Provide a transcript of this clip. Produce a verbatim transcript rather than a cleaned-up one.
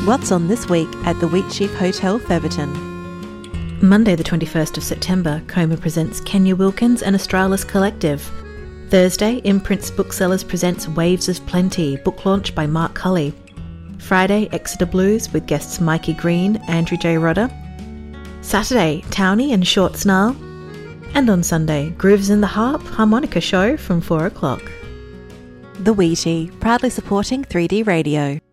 What's on this week at the Wheatsheaf Hotel, Theberton? Monday the twenty-first of September, Coma presents Kenya Wilkins and Australis Collective. Thursday, Imprints Booksellers presents Waves of Plenty, book launch by Mark Cully. Friday, Exeter Blues with guests Mikey Green, Andrew J. Rodder. Saturday, Townie and Short Snarl. And on Sunday, Grooves in the Harp harmonica show from four o'clock. The Wheatie, proudly supporting three D Radio.